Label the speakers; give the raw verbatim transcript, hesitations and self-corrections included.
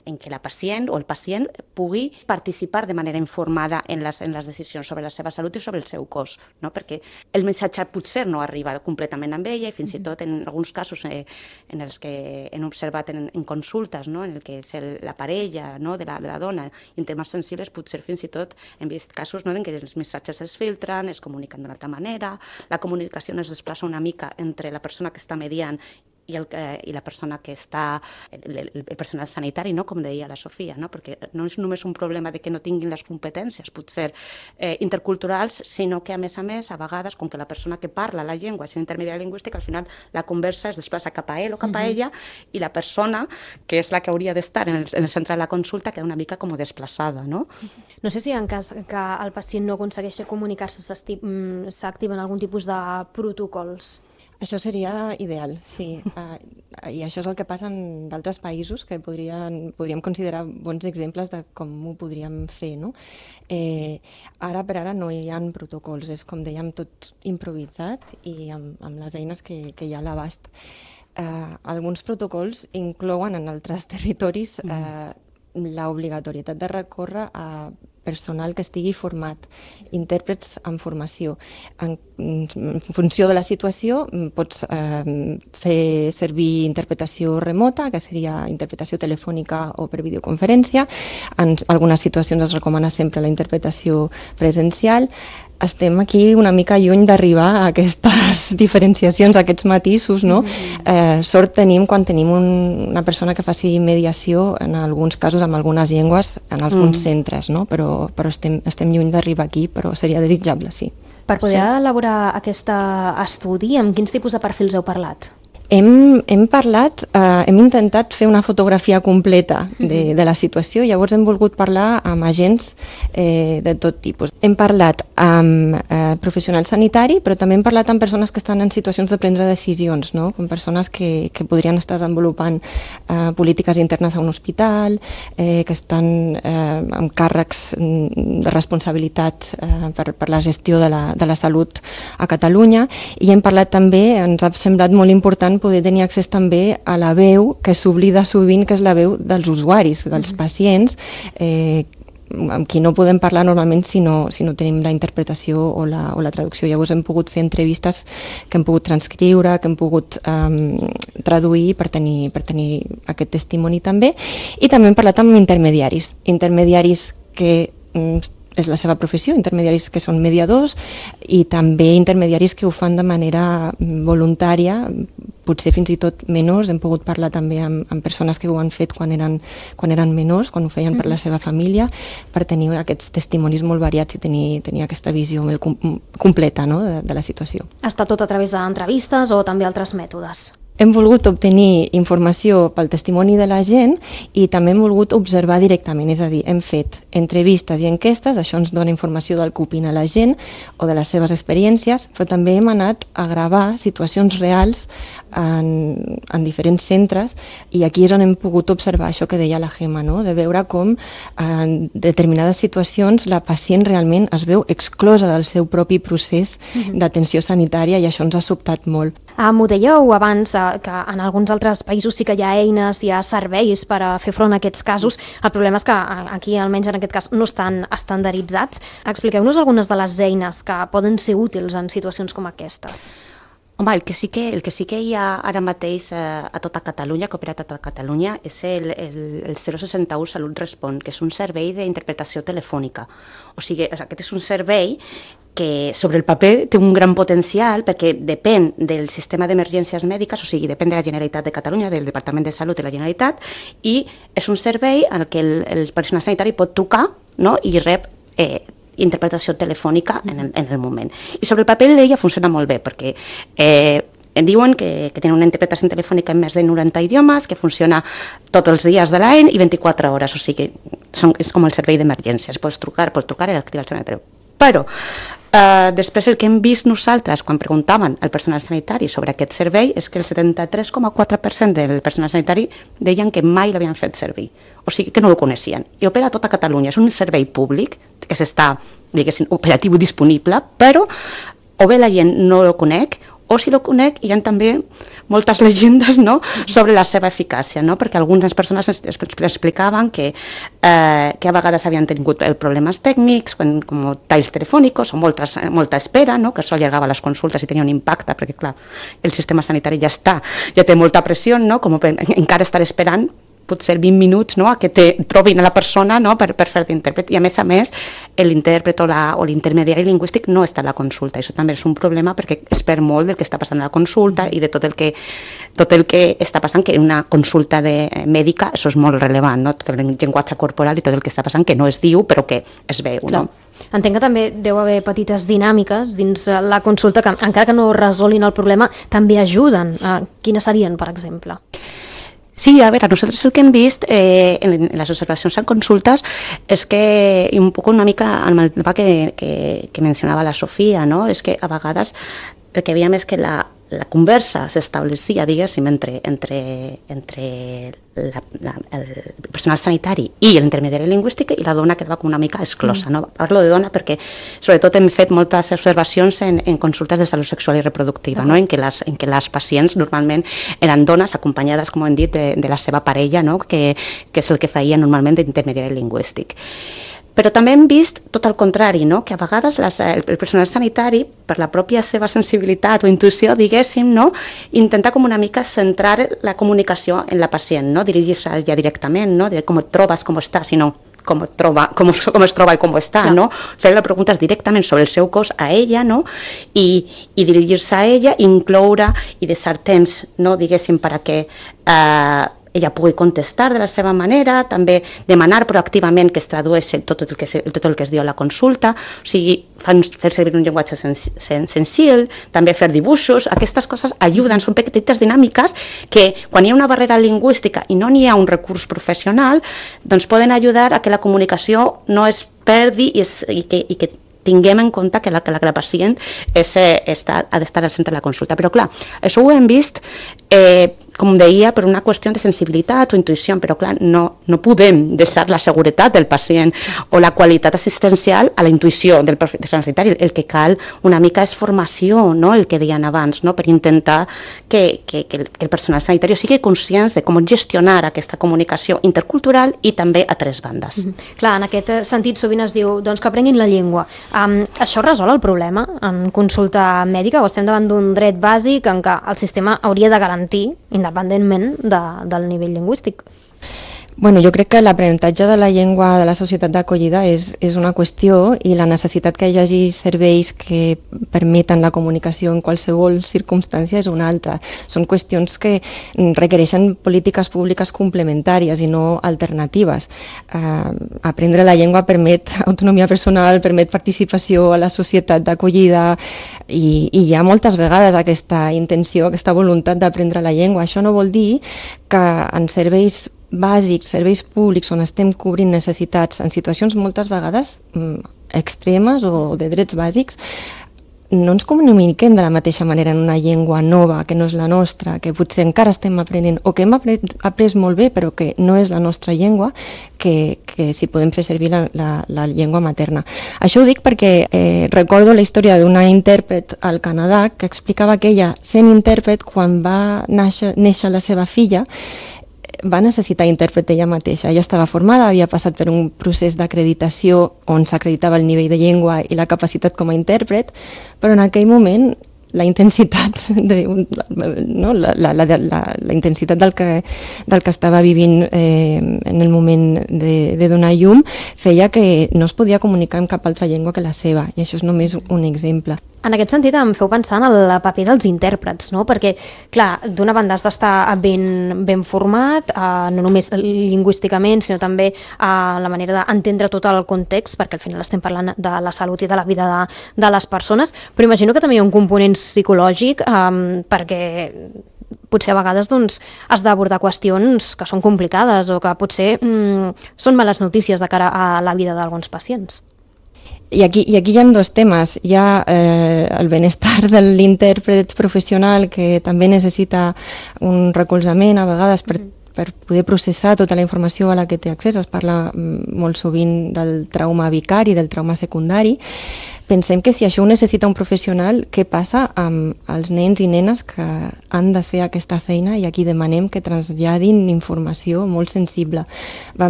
Speaker 1: en què la pacient o el pacient pugui participar de manera informada en les, en les decisions sobre la seva salut i sobre el seu cos, no? Perquè el missatge potser no arriba completament amb ella i fins i tot en alguns casos eh, en els que hem observat en, en consultes, no? En el que és el, la parella, no? de, la, de la dona, i en temes sensibles potser fins i tot hem vist casos, no? En què els missatges es filtren, es comuniquen d'una altra manera, la comunicació es desplaça una mica entre la persona que està mediant i, el, eh, i la persona que està, el, el, el personal sanitari, no? Com deia la Sofia, no? Perquè no és només un problema de que no tinguin les competències, potser eh, interculturals, sinó que a més a més, a vegades, com que la persona que parla la llengua és intermediària lingüística, al final la conversa es desplaça cap a ell o cap a ella, uh-huh. i la persona, que és la que hauria d'estar en, en el centre de la consulta, queda una mica com desplaçada, no?
Speaker 2: No sé si en cas que el pacient no aconsegueixi comunicar-se s'activen algun tipus de protocols.
Speaker 3: Això seria ideal, sí. Uh, I això és el que passa en d'altres països que podrien, podríem considerar bons exemples de com ho podríem fer, no? Eh, ara per ara no hi ha protocols, és com dèiem tot improvisat i amb, amb les eines que, que hi ha a l'abast. Uh, alguns protocols inclouen en altres territoris uh, l'obligatorietat de recórrer a personal que estigui format, intèrprets en formació. En, en funció de la situació pots eh, fer servir interpretació remota, que seria interpretació telefònica o per videoconferència. En algunes situacions es recomana sempre la interpretació presencial. Estem aquí una mica lluny d'arribar a aquestes diferenciacions, a aquests matisos, no? Eh, sort tenim quan tenim un, una persona que faci mediació, en alguns casos amb algunes llengües, en alguns mm. centres, no? Però, però estem, estem lluny d'arribar aquí, però seria desitjable, sí.
Speaker 2: Per poder
Speaker 3: sí.
Speaker 2: elaborar aquest estudi, amb quins tipus de perfils heu parlat?
Speaker 3: Hem, hem parlat, eh, hem intentat fer una fotografia completa de, de la situació, llavors hem volgut parlar amb agents eh, de tot tipus. Hem parlat amb eh, professionals sanitari, però també hem parlat amb persones que estan en situacions de prendre decisions, no? Com persones que, que podrien estar desenvolupant eh, polítiques internes a un hospital, eh, que estan eh, amb càrrecs de responsabilitat eh, per, per la gestió de la, de la salut a Catalunya, i hem parlat també, ens ha semblat molt important poder tenir accés també a la veu que s'oblida sovint, que és la veu dels usuaris, dels pacients, eh, amb qui no podem parlar normalment si no, si no tenim la interpretació o la, o la traducció. Llavors hem pogut fer entrevistes que hem pogut transcriure, que hem pogut um, traduir per tenir, per tenir aquest testimoni també, i també hem parlat amb intermediaris, intermediaris que um, és la seva professió, intermediaris que són mediadors i també intermediaris que ho fan de manera voluntària, potser fins i tot menors. Hem pogut parlar també amb, amb persones que ho han fet quan eren, quan eren menors, quan ho feien per la seva família, per tenir aquests testimonis molt variats i tenir, tenir aquesta visió molt com, completa, no? de, de la situació.
Speaker 2: Està tot a través d'entrevistes o també altres mètodes?
Speaker 3: Hem volgut obtenir informació pel testimoni de la gent i també hem volgut observar directament, és a dir, hem fet entrevistes i enquestes, això ens dona informació del que opina la gent o de les seves experiències, però també hem anat a gravar situacions reals en, en diferents centres, i aquí és on hem pogut observar això que deia la Gemma, no? De veure com en determinades situacions la pacient realment es veu exclosa del seu propi procés d'atenció sanitària, i això ens ha sobtat molt.
Speaker 2: Ah, m'ho dèieu abans, eh, que en alguns altres països sí que hi ha eines, hi ha serveis per a fer front a aquests casos. El problema és que aquí, almenys en aquest cas, no estan estandarditzats. Expliqueu-nos algunes de les eines que poden ser útils en situacions com aquestes.
Speaker 1: Home, el que sí que, el que, sí que hi ha ara mateix eh, a tota Catalunya, que opera a tota Catalunya, és el, el, el zero seixanta u Salut Respon, que és un servei d'interpretació telefònica. O sigui, aquest és un servei que sobre el paper té un gran potencial perquè depèn del sistema d'emergències mèdiques, o sigui, depèn de la Generalitat de Catalunya, del Departament de Salut de la Generalitat, i és un servei en què el, el personal sanitari pot trucar, no? I rep eh, interpretació telefònica en el, en el moment. I sobre el paper d'ella funciona molt bé, perquè eh, em diuen que, que tenen una interpretació telefònica en més de noranta idiomes, que funciona tots els dies de l'any i vint-i-quatre hores, o sigui, són, és com el servei d'emergències, pots trucar, pots trucar i activar el sanitari. Però eh, després el que hem vist nosaltres quan preguntàvem al personal sanitari sobre aquest servei és que el setanta-tres coma quatre per cent del personal sanitari deien que mai l'havien fet servir, o sigui que no el coneixien. I opera a tota Catalunya, és un servei públic que s'està, diguéssim, operatiu disponible, però o bé la gent no el conec, o si el conec hi ha també moltes llegendes, no?, sobre la seva eficàcia, no?, perquè algunes persones explicaven que, eh, que a vegades havien tingut problemes tècnics, quan, com talls telefònics o moltes, molta espera, no?, que això allargava les consultes i tenia un impacte, perquè clar, el sistema sanitari ja està, ja té molta pressió, no?, com per encara estar esperant potser vint minuts, no?, a que te trobin a la persona, no?, per, per fer d'intèrpret. I a més a més, l'intèrpret o l'intermediari lingüístic no està a la consulta. Això també és un problema perquè es perd molt del que està passant a la consulta i de tot el que, tot el que està passant, que en una consulta de mèdica això és molt rellevant, no?, tot el llenguatge corporal i tot el que està passant que no es diu però que es veu,
Speaker 2: Clar.
Speaker 1: no?
Speaker 2: Entenc que també deu haver petites dinàmiques dins la consulta que, encara que no resolguin el problema, també ajuden. Quines serien, per exemple?
Speaker 1: Sí, a veure, nosaltres el que hem vist eh, en les observacions en consultes és que, i un poc una mica el mapa que, que, que mencionava la Sofia, no?, és que a vegades el que veiem és que la, la conversa s'establecia, diguéssim, entre, entre, entre la, la, el personal sanitari i l'intermediari lingüístic i la dona quedava com una mica exclosa. Mm. No? Parlo de dona perquè sobretot hem fet moltes observacions en, en consultes de salut sexual i reproductiva, no? en, què les, en què les pacients normalment eren dones acompanyades, com hem dit, de, de la seva parella, no? que, que és el que feia normalment d'intermediari lingüístic. Però també hem vist tot el contrari, no? que a vegades les, el personal sanitari, per la pròpia seva sensibilitat o intuïció, diguéssim, no? intenta com una mica centrar la comunicació en la pacient, no? dirigir-se a ella directament, no? de com et trobes, com estàs, sinó com, troba, com, com es troba i com està, no? Fer-li preguntes directament sobre el seu cos a ella, no? I, i dirigir-se a ella, incloure i deixar temps, no? diguéssim, perquè eh, ella pugui contestar de la seva manera, també demanar proactivament que es tradueixi tot el que, tot el que es diu a la consulta, o sigui, fer servir un llenguatge sen, sen, senzill, també fer dibuixos, aquestes coses ajuden, són petites dinàmiques que quan hi ha una barrera lingüística i no n'hi ha un recurs professional, doncs poden ajudar a que la comunicació no es perdi i, es, i, que, i que tinguem en compte que la, que la, que la pacient és, està, ha d'estar al centre de la consulta. Però clar, això ho hem vist, eh, com deia, per una qüestió de sensibilitat o intuïció, però clar, no, no podem deixar la seguretat del pacient o la qualitat assistencial a la intuïció del professional sanitari. El que cal una mica és formació, no? el que deien abans, no? per intentar que, que, que el personal sanitari sigui conscient de com gestionar aquesta comunicació intercultural i també a tres bandes.
Speaker 2: Mm-hmm. Clar, en aquest sentit sovint es diu doncs, que aprenguin la llengua. Um, això resol el problema en consulta mèdica o estem davant d'un dret bàsic en què el sistema hauria de garantir independentment de, del nivell lingüístic?
Speaker 3: Bueno, jo crec que l'aprenentatge de la llengua de la societat d'acollida és, és una qüestió i la necessitat que hi hagi serveis que permeten la comunicació en qualsevol circumstància és una altra. Són qüestions que requereixen polítiques públiques complementàries i no alternatives. Eh, aprendre la llengua permet autonomia personal, permet participació a la societat d'acollida i, i hi ha moltes vegades aquesta intenció, aquesta voluntat d'aprendre la llengua. Això no vol dir que en serveis bàsics, serveis públics on estem cobrint necessitats en situacions moltes vegades mm, extremes o de drets bàsics, no ens comuniquem de la mateixa manera en una llengua nova que no és la nostra, que potser encara estem aprenent o que hem après, après molt bé però que no és la nostra llengua, que, que si podem fer servir la, la, la llengua materna. Això ho dic perquè eh, recordo la història d'una intèrpret al Canadà que explicava que ella, sent intèrpret, quan va néixer, néixer la seva filla, va necessitar intèrpret ella mateixa. Ella estava formada, havia passat per un procés d'acreditació on s'acreditava el nivell de llengua i la capacitat com a intèrpret, però en aquell moment la intensitat de, no, la, la, la, la, la intensitat del que, del que estava vivint eh, en el moment de, de donar llum feia que no es podia comunicar en cap altra llengua que la seva, i això és només un exemple.
Speaker 2: En aquest sentit em feu pensar en el paper dels intèrprets, no? Perquè, clar, d'una banda has d'estar ben, ben format, eh, no només lingüísticament, sinó també eh, la manera d'entendre tot el context, perquè al final estem parlant de la salut i de la vida de, de les persones, però imagino que també hi ha un component psicològic, eh, perquè potser a vegades doncs, has d'abordar qüestions que són complicades o que potser mm, són males notícies de cara a la vida d'alguns pacients.
Speaker 3: I aquí, I aquí hi ha dos temes. Hi ha eh, el benestar de l'intèrpret professional que també necessita un recolzament a vegades per, per poder processar tota la informació a la que té accés. Es parla molt sovint del trauma vicari, del trauma secundari. Pensem que si això ho necessita un professional, què passa amb els nens i nenes que han de fer aquesta feina i aquí demanem que traslladin informació molt sensible. Vam